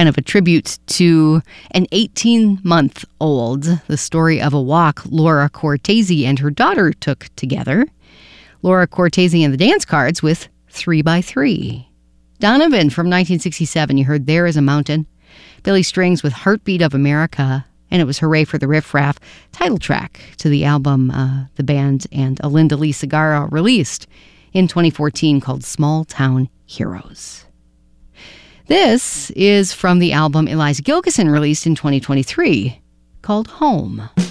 kind of a tribute to an 18-month-old, the story of a walk Laura Cortese and her daughter took together. Laura Cortese and the Dance Cards with 3x3. Donovan from 1967, you heard There Is a Mountain. Billy Strings with Heartbeat of America. And it was Hooray for the Riff Raff, title track to the album the band and Alinda Lee Segarra released in 2014 called Small Town Heroes. This is from the album Eliza Gilkyson released in 2023 called Home.